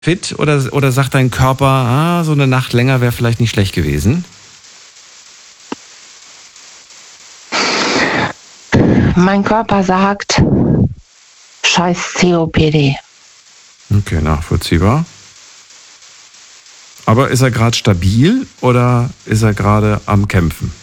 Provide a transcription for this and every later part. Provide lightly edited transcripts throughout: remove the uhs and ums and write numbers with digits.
fit oder sagt dein Körper, so eine Nacht länger wäre vielleicht nicht schlecht gewesen? Mein Körper sagt, scheiß COPD. Okay, nachvollziehbar. Aber ist er gerade stabil oder ist er gerade am Kämpfen?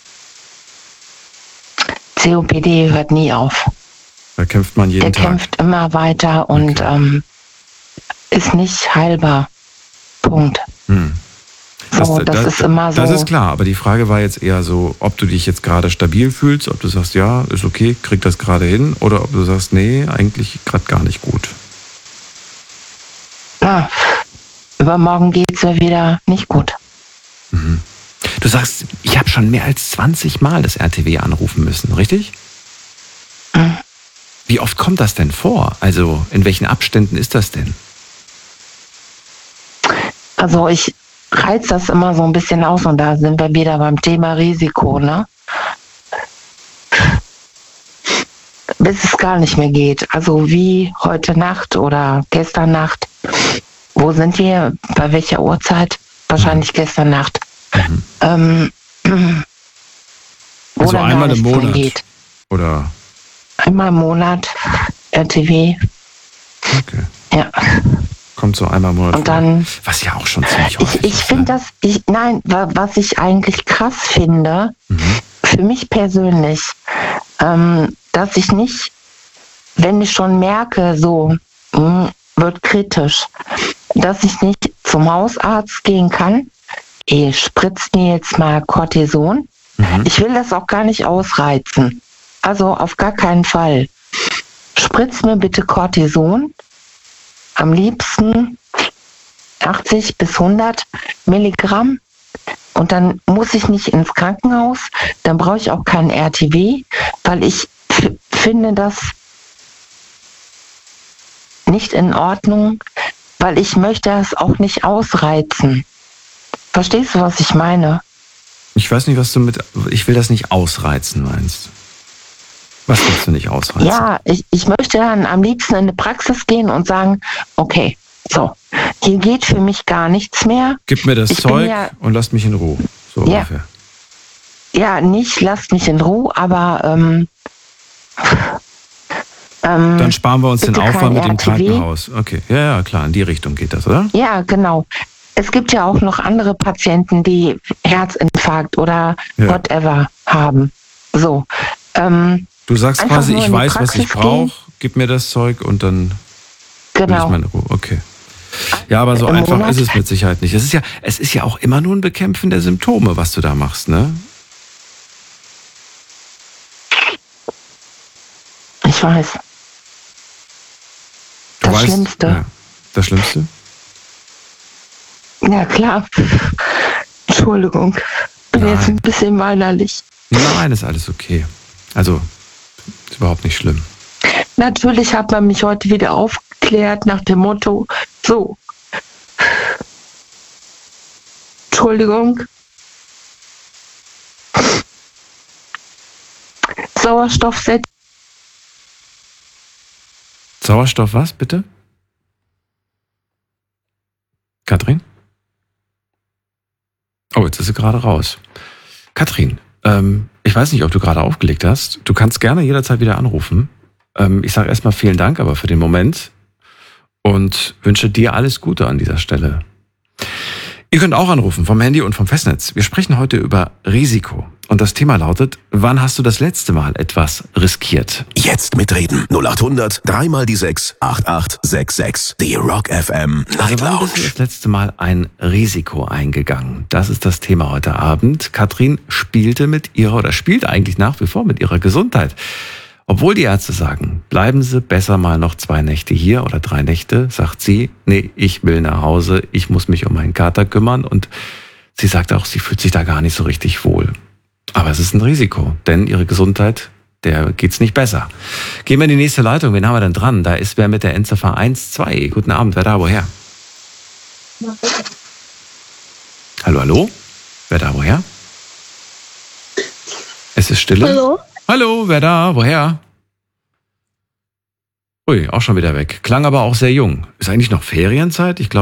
COPD hört nie auf. Da kämpft man jeden Tag. Der kämpft immer weiter und ist nicht heilbar. Punkt. Das ist immer so. Das ist klar, aber die Frage war jetzt eher so, ob du dich jetzt gerade stabil fühlst, ob du sagst, ja, ist okay, krieg das gerade hin, oder ob du sagst, nee, eigentlich gerade gar nicht gut. Ja, übermorgen geht's mir wieder nicht gut. Mhm. Du sagst, ich habe schon mehr als 20 Mal das RTW anrufen müssen, richtig? Mhm. Wie oft kommt das denn vor? Also in welchen Abständen ist das denn? Also ich reiz das immer so ein bisschen aus und da sind wir wieder beim Thema Risiko, ne? Bis es gar nicht mehr geht. Also wie heute Nacht oder gestern Nacht. Wo sind wir? Bei welcher Uhrzeit? Wahrscheinlich gestern Nacht. Mhm. Wo also dann einmal gar im nichts mehr Monat? geht. Oder? Einmal im Monat, RTW. Okay. Ja. Kommt so einmal im Monat und dann, vor. Was ja auch schon ziemlich häufig ist. Ich finde was ich eigentlich krass finde, für mich persönlich, dass ich nicht, wenn ich schon merke, so wird kritisch, dass ich nicht zum Hausarzt gehen kann, spritzt mir jetzt mal Cortison. Ich will das auch gar nicht ausreizen. Also auf gar keinen Fall. Spritz mir bitte Cortison. Am liebsten 80 bis 100 Milligramm. Und dann muss ich nicht ins Krankenhaus. Dann brauche ich auch keinen RTW, weil ich finde das nicht in Ordnung, weil ich möchte das auch nicht ausreizen. Verstehst du, was ich meine? Ich weiß nicht, was du mit ich will das nicht ausreizen meinst. Was willst du nicht ausreizen? Ja, ich möchte dann am liebsten in eine Praxis gehen und sagen, okay, so, hier geht für mich gar nichts mehr. Gib mir das Zeug und lasst mich in Ruhe. So ungefähr. Ja, nicht lasst mich in Ruhe, aber dann sparen wir uns den Aufwand mit dem RTW. Krankenhaus. Okay, ja, klar, in die Richtung geht das, oder? Ja, genau. Es gibt ja auch noch andere Patienten, die Herzinfarkt oder whatever haben. So. Du sagst quasi, ich weiß, was ich brauche, gib mir das Zeug und dann will ich meine Ruhe. Okay. Ja, aber so einfach ist es mit Sicherheit nicht. Es ist ja auch immer nur ein Bekämpfen der Symptome, was du da machst, ne? Ich weiß. Das Schlimmste. Ja, das Schlimmste? Ja, klar. Entschuldigung. Bin jetzt ein bisschen weinerlich. Nein, ist alles okay. Also, ist überhaupt nicht schlimm. Natürlich hat man mich heute wieder aufgeklärt nach dem Motto, so. Entschuldigung. Sauerstoff was, bitte? Katrin? Oh, jetzt ist sie gerade raus. Katrin, ich weiß nicht, ob du gerade aufgelegt hast. Du kannst gerne jederzeit wieder anrufen. Ich sage erstmal vielen Dank, aber für den Moment und wünsche dir alles Gute an dieser Stelle. Ihr könnt auch anrufen vom Handy und vom Festnetz. Wir sprechen heute über Risiko. Und das Thema lautet, wann hast du das letzte Mal etwas riskiert? Jetzt mitreden. 0800 3 mal die 6 8866. Die Rock FM Night Lounge. Wann bist du das letzte Mal ein Risiko eingegangen? Das ist das Thema heute Abend. Katrin spielt eigentlich nach wie vor mit ihrer Gesundheit. Obwohl die Ärzte sagen, bleiben Sie besser mal noch 2 Nächte hier oder 3 Nächte, sagt sie, nee, ich will nach Hause, ich muss mich um meinen Kater kümmern. Und sie sagt auch, sie fühlt sich da gar nicht so richtig wohl. Aber es ist ein Risiko, denn ihre Gesundheit, der geht's nicht besser. Gehen wir in die nächste Leitung. Wen haben wir denn dran? Da ist wer mit der Endziffer 12. Guten Abend, wer da, woher? Hallo? Wer da, woher? Es ist Stille. Hallo? Hallo, wer da, woher? Ui, auch schon wieder weg. Klang aber auch sehr jung. Ist eigentlich noch Ferienzeit? Ich glaube,